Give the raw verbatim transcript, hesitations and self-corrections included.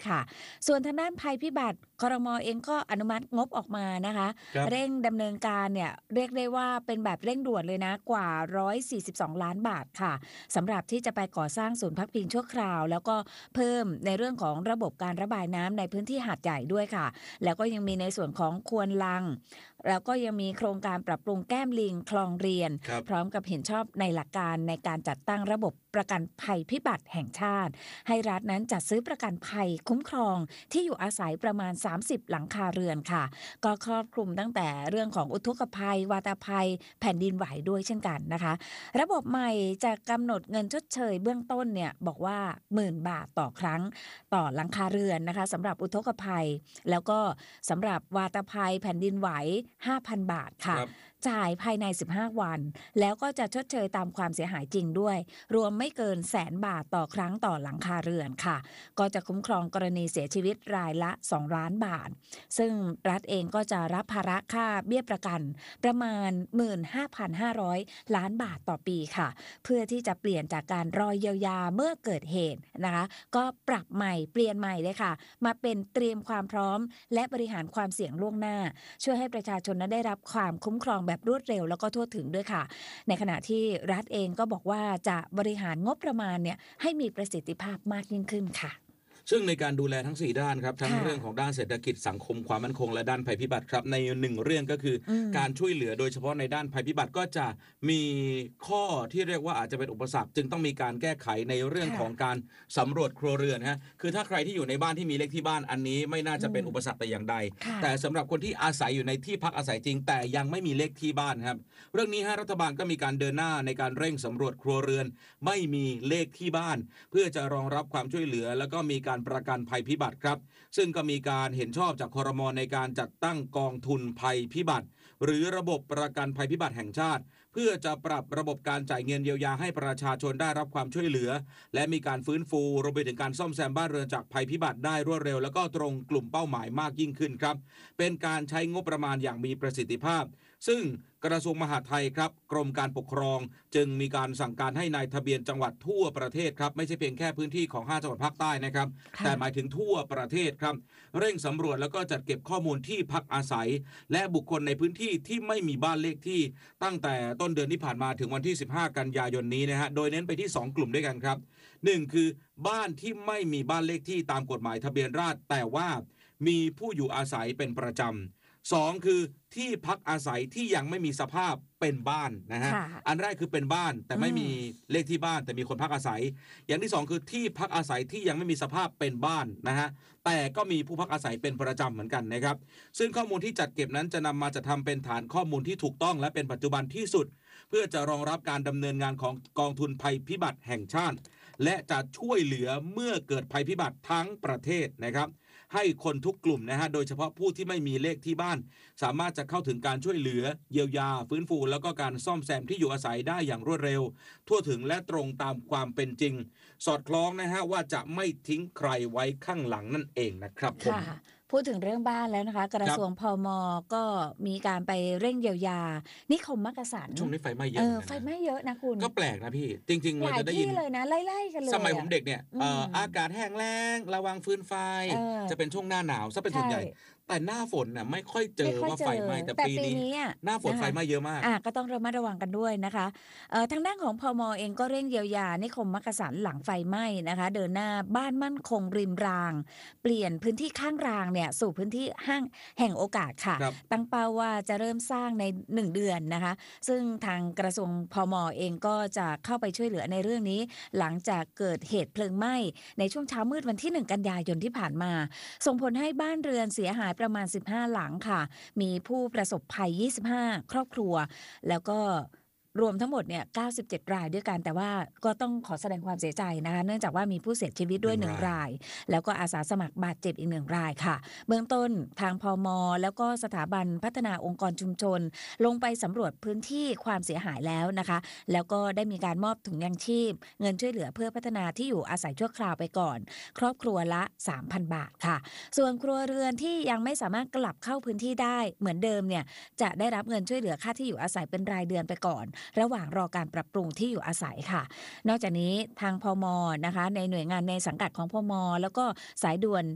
ค่ะส่วนทางด้านภัยพิบัติครม.เองก็อนุมัติงบออกมานะคะเร่งดำเนินการเนี่ยเรียกได้ว่าเป็นแบบเร่งด่วนเลยนะกว่าหนึ่งร้อยสี่สิบสองล้านบาทค่ะสำหรับที่จะไปก่อสร้างศูนย์พักพิงชั่วคราวแล้วก็เพิ่มในเรื่องของระบบการระบายน้ำในพื้นที่หาดใหญ่ด้วยค่ะแล้วก็ยังมีในส่วนของควนลังแล้วก็ยังมีโครงการปรับปรุงแก้มลิงคลองเรียนพร้อมกับเห็นชอบในหลักการในการจัดตั้งระบบประกันภัยพิบัติแห่งชาติให้รัฐนั้นจัดซื้อประกันภัยคุ้มครองที่อยู่อาศัยประมาณสามสิบหลังคาเรือนค่ะก็ครอบคลุมตั้งแต่เรื่องของอุทกภัยวาตภัยแผ่นดินไหวด้วยเช่นกันนะคะระบบใหม่จะกำหนดเงินชดเชยเบื้องต้นเนี่ยบอกว่าหมื่นบาทต่อครั้งต่อหลังคาเรือนนะคะสำหรับอุทกภัยแล้วก็สำหรับวาตภัยแผ่นดินไหว ห้าพัน บาทค่ะจ่ายภายในสิบห้าวันแล้วก็จะชดเชยตามความเสียหายจริงด้วยรวมไม่เกินแสนบาทต่อครั้งต่อหลังคาเรือนค่ะก็จะคุ้มครองกรณีเสียชีวิตรายละสองล้านบาทซึ่งรัฐเองก็จะรับภาระค่าเบี้ยประกันประมาณ หนึ่งหมื่นห้าพันห้าร้อย ล้านบาทต่อปีค่ะเพื่อที่จะเปลี่ยนจากการรอเยียวยาเมื่อเกิดเหตุนะคะก็ปรับใหม่เปลี่ยนใหม่เลยค่ะมาเป็นเตรียมความพร้อมและบริหารความเสี่ยงล่วงหน้าช่วยให้ประชาชนนั้นได้รับความคุ้มครองแบบรวดเร็วแล้วก็ทั่วถึงด้วยค่ะในขณะที่รัฐเองก็บอกว่าจะบริหารงบประมาณเนี่ยให้มีประสิทธิภาพมากยิ่งขึ้นค่ะซึ่งในการดูแลทั้งสี่ด้านครับทั้งเรื่องของด้านเศรษฐกิจสังคมความมั่นคงและด้านภัยพิบัติครับในหนึ่งเรื่องก็คือการช่วยเหลือโดยเฉพาะในด้านภัยพิบัติก็จะมีข้อที่เรียกว่าอาจจะเป็นอุปสรรคจึงต้องมีการแก้ไขในเรื่องของการสำรวจครัวเรือนฮะคือถ้าใครที่อยู่ในบ้านที่มีเลขที่บ้านอันนี้ไม่น่าจะเป็นอุปสรรคแต่อย่างใดแต่สำหรับคนที่อาศัยอยู่ในที่พักอาศัยจริงแต่ยังไม่มีเลขที่บ้านครับเรื่องนี้ฮะรัฐบาลก็มีการเดินหน้าในการเร่งสำรวจครัวเรือนไม่มีเลขที่บ้านเพื่อจะรองรับความช่วยเหลือแล้วก็มีการประกันภัยพิบัติครับซึ่งก็มีการเห็นชอบจากครม.ในการจัดตั้งกองทุนภัยพิบัติหรือระบบประกันภัยพิบัติแห่งชาติเพื่อจะปรับระบบการจ่ายเงินเยียวยาให้ประชาชนได้รับความช่วยเหลือและมีการฟื้นฟูรวมไปถึงการซ่อมแซมบ้านเรือนจากภัยพิบัติได้รวดเร็วแล้วก็ตรงกลุ่มเป้าหมายมากยิ่งขึ้นครับเป็นการใช้งบประมาณอย่างมีประสิทธิภาพซึ่งกระทรวงมหาดไทยครับกรมการปกครองจึงมีการสั่งการให้นายทะเบียนจังหวัดทั่วประเทศครับไม่ใช่เพียงแค่พื้นที่ของห้าจังหวัดภาคใต้นะครับแต่หมายถึงทั่วประเทศครับเร่งสำรวจแล้วก็จัดเก็บข้อมูลที่พักอาศัยและบุคคลในพื้นที่ที่ไม่มีบ้านเลขที่ตั้งแต่ต้นเดือนที่ผ่านมาถึงวันที่สิบห้ากันยายนนี้นะฮะโดยเน้นไปที่สองกลุ่มด้วยกันครับหนึ่งคือบ้านที่ไม่มีบ้านเลขที่ตามกฎหมายทะเบียนราษฎร์แต่ว่ามีผู้อยู่อาศัยเป็นประจำสองคือที่พักอาศัยที่ยังไม่มีสภาพเป็นบ้านนะฮะอันแรกคือเป็นบ้านแต่ไม่มีเลขที่บ้านแต่มีคนพักอาศัยอย่างที่สองคือที่พักอาศัยที่ยังไม่มีสภาพเป็นบ้านนะฮะแต่ก็มีผู้พักอาศัยเป็นประจำเหมือนกันนะครับซึ่งข้อมูลที่จัดเก็บนั้นจะนำมาจัดทำเป็นฐานข้อมูลที่ถูกต้องและเป็นปัจจุบันที่สุดเพื่อจะรองรับการดำเนินงานของกองทุนภัยพิบัติแห่งชาติและจะช่วยเหลือเมื่อเกิดภัยพิบัติทั้งประเทศนะครับให้คนทุกกลุ่มนะฮะโดยเฉพาะผู้ที่ไม่มีเลขที่บ้านสามารถจะเข้าถึงการช่วยเหลือเยียวยาฟื้นฟูแล้วก็การซ่อมแซมที่อยู่อาศัยได้อย่างรวดเร็วทั่วถึงและตรงตามความเป็นจริงสอดคล้องนะฮะว่าจะไม่ทิ้งใครไว้ข้างหลังนั่นเองนะครับผมพูดถึงเรื่องบ้านแล้วนะคะกระทรวงพม.ก็มีการไปเร่งเยียวยานิคมมักกะสันช่วงนี้ไฟไหม้เยอะเออไฟไหม้เยอะนะคุณก็แปลกนะพี่จริงๆเราจะได้ยินเลยนะไล่ๆกันเลยสมัยผมเด็กเนี่ยอากาศแห้งแล้งระวังฟืนไฟจะเป็นช่วงหน้าหนาวซะเป็นส่วนใหญ่แต่หน้าฝนน่ะไม่ค่อยเจอว่าไฟไหม้แต่ปีนี้หน้าฝนไฟไหม้เยอะมากอ่ะก็ต้องระมัดระวังกันด้วยนะคะเอ่อทางด้านของพม.เองก็เร่งเยียวยานิคมมักกะสันหลังไฟไหม้นะคะเดินหน้าบ้านมั่นคงริมรางเปลี่ยนพื้นที่ข้างรางเนี่ยสู่พื้นที่ห้างแห่งโอกาสค่ะตั้งเป้าว่าจะเริ่มสร้างในหนึ่งเดือนนะคะซึ่งทางกระทรวงพม.เองก็จะเข้าไปช่วยเหลือในเรื่องนี้หลังจากเกิดเหตุเพลิงไหม้ในช่วงเช้ามืดวันที่หนึ่งกันยายนที่ผ่านมาส่งผลให้บ้านเรือนเสียหายประมาณสิบห้าหลังค่ะมีผู้ประสบภัยยี่สิบห้าครอบครัวแล้วก็รวมทั้งหมดเนี่ยเก้าสิบเจ็ดรายด้วยกันแต่ว่าก็ต้องขอแสดงความเสียใจนะคะเนื่องจากว่ามีผู้เสียชีวิตด้วยหนึ่งรายแล้วก็อาสาสมัครบาดเจ็บอีกหนึ่งรายค่ะเบื้องต้นทางพม.แล้วก็สถาบันพัฒนาองค์กรชุมชนลงไปสำรวจพื้นที่ความเสียหายแล้วนะคะแล้วก็ได้มีการมอบถุงยางชีพเงินช่วยเหลือเพื่อพัฒนาที่อยู่อาศัยชั่วคราวไปก่อนครอบครัวละ สามพัน บาทค่ะส่วนครัวเรือนที่ยังไม่สามารถกลับเข้าพื้นที่ได้เหมือนเดิมเนี่ยจะได้รับเงินช่วยเหลือค่าที่อยู่อาศัยเป็นรายเดือนไปก่อนระหว่างรอการปรับปรุงที่อยู่อาศัยค่ะนอกจากนี้ทางพม.นะคะในหน่วยงานในสังกัดของพม.แล้วก็สายด่วน